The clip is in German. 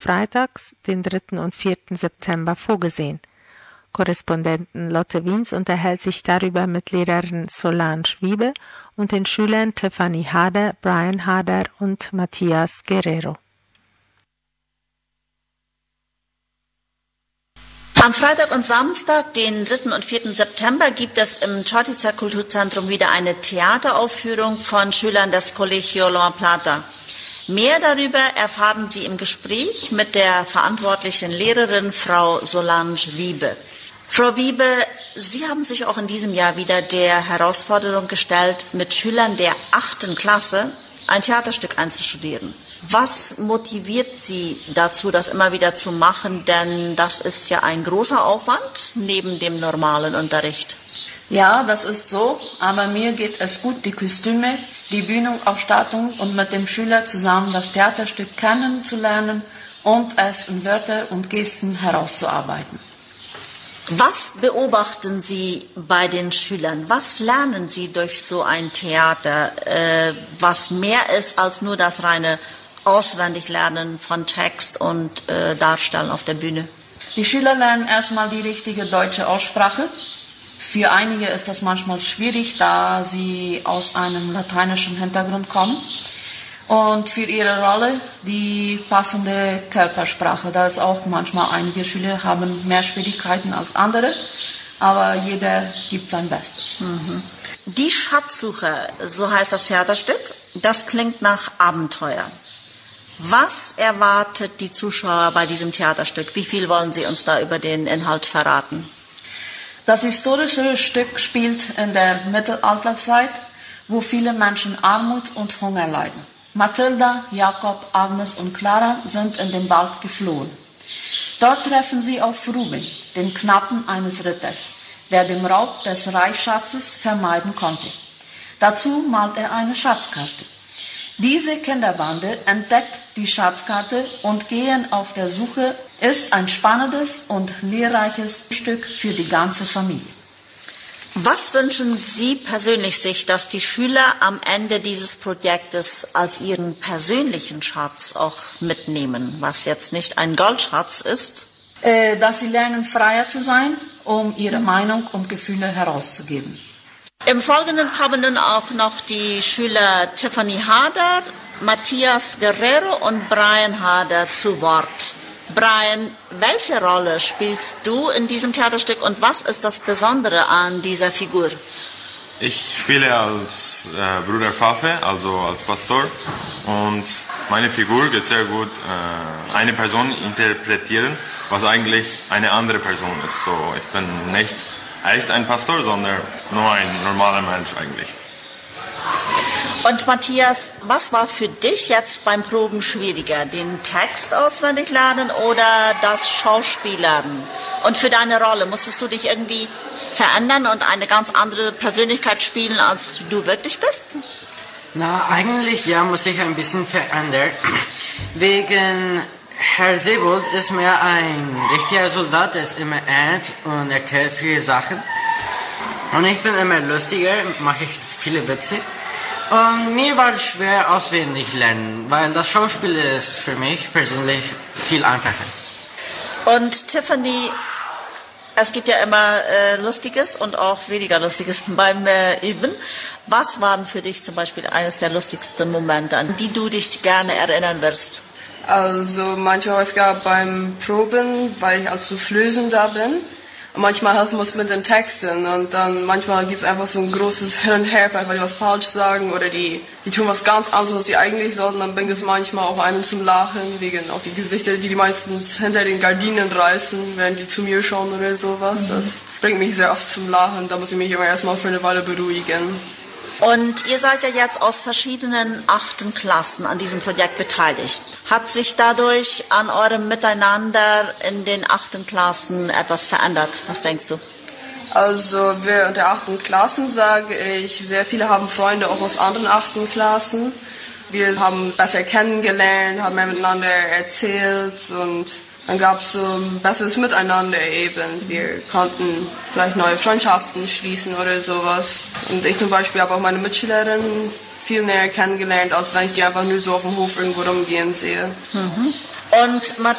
freitags, den 3. und 4. September vorgesehen. Korrespondentin Lotte Wiens unterhält sich darüber mit Lehrerin Solange Wiebe und den Schülern Tiffany Hader, Brian Hader und Matthias Guerrero. Am Freitag und Samstag, den 3. und 4. September, gibt es im Chortizer Kulturzentrum wieder eine Theateraufführung von Schülern des Colegio Loma Plata. Mehr darüber erfahren Sie im Gespräch mit der verantwortlichen Lehrerin, Frau Solange Wiebe. Frau Wiebe, Sie haben sich auch in diesem Jahr wieder der Herausforderung gestellt, mit Schülern der 8. Klasse ein Theaterstück einzustudieren. Was motiviert Sie dazu, das immer wieder zu machen? Denn das ist ja ein großer Aufwand neben dem normalen Unterricht. Ja, das ist so, aber mir geht es gut, die Kostüme, die Bühnenausstattung und mit dem Schüler zusammen das Theaterstück kennenzulernen und es in Wörter und Gesten herauszuarbeiten. Was beobachten Sie bei den Schülern? Was lernen Sie durch so ein Theater, was mehr ist als nur das reine Auswendiglernen von Text und Darstellen auf der Bühne? Die Schüler lernen erstmal die richtige deutsche Aussprache. Für einige ist das manchmal schwierig, da sie aus einem lateinischen Hintergrund kommen. Und für ihre Rolle die passende Körpersprache. Da ist auch manchmal einige Schüler haben mehr Schwierigkeiten als andere, aber jeder gibt sein Bestes. Mhm. Die Schatzsucher, so heißt das Theaterstück, das klingt nach Abenteuer. Was erwartet die Zuschauer bei diesem Theaterstück? Wie viel wollen Sie uns da über den Inhalt verraten? Das historische Stück spielt in der Mittelalterzeit, wo viele Menschen Armut und Hunger leiden. Mathilda, Jakob, Agnes und Clara sind in den Wald geflohen. Dort treffen sie auf Ruben, den Knappen eines Ritters, der den Raub des Reichsschatzes vermeiden konnte. Dazu malt er eine Schatzkarte. Diese Kinderbande entdeckt die Schatzkarte und gehen auf der Suche, ist ein spannendes und lehrreiches Stück für die ganze Familie. Was wünschen Sie persönlich sich, dass die Schüler am Ende dieses Projektes als ihren persönlichen Schatz auch mitnehmen, was jetzt nicht ein Goldschatz ist? Dass sie lernen, freier zu sein, um ihre Meinung und Gefühle herauszugeben. Im Folgenden kommen nun auch noch die Schüler Tiffany Hader, Matthias Guerrero und Brian Hader zu Wort. Brian, welche Rolle spielst du in diesem Theaterstück und was ist das Besondere an dieser Figur? Ich spiele als Bruder Pfaffe, also als Pastor, und meine Figur geht sehr gut eine Person interpretieren, was eigentlich eine andere Person ist. So, ich bin nicht echt ein Pastor, sondern nur ein normaler Mensch eigentlich. Und Matthias, was war für dich jetzt beim Proben schwieriger? Den Text auswendig lernen oder das Schauspielern? Und für deine Rolle, musstest du dich irgendwie verändern und eine ganz andere Persönlichkeit spielen, als du wirklich bist? Na, eigentlich ja, muss ich ein bisschen verändern. Wegen Herr Sebold ist mir ein richtiger Soldat, der ist immer ernst und erklärt viele Sachen. Und ich bin immer lustiger, mache ich viele Witze. Und mir war es schwer auswendig lernen, weil das Schauspiel ist für mich persönlich viel einfacher. Und Tiffany, es gibt ja immer Lustiges und auch weniger Lustiges beim Üben. Was waren für dich zum Beispiel eines der lustigsten Momente, an die du dich gerne erinnern wirst? Also manchmal es gab beim Proben, weil ich als Soufflösen da bin. Und manchmal helfen muss mit den Texten und dann manchmal gibt es einfach so ein großes Hin und Her, vielleicht weil die was falsch sagen oder die tun was ganz anderes, als die eigentlich sollten. Dann bringt es manchmal auch einen zum Lachen, wegen auch die Gesichter, die meistens hinter den Gardinen reißen, während die zu mir schauen oder sowas. Das bringt mich sehr oft zum Lachen, da muss ich mich immer erstmal für eine Weile beruhigen. Und ihr seid ja jetzt aus verschiedenen 8. Klassen an diesem Projekt beteiligt. Hat sich dadurch an eurem Miteinander in den 8. Klassen etwas verändert? Was denkst du? Also wir in der 8. Klassen, sage ich, sehr viele haben Freunde auch aus anderen 8. Klassen. Wir haben besser kennengelernt, haben mehr miteinander erzählt und dann gab es so ein besseres Miteinander eben. Wir konnten vielleicht neue Freundschaften schließen oder sowas. Und ich zum Beispiel habe auch meine Mitschülerin viel näher kennengelernt, als wenn ich die einfach nur so auf dem Hof irgendwo rumgehen sehe. Und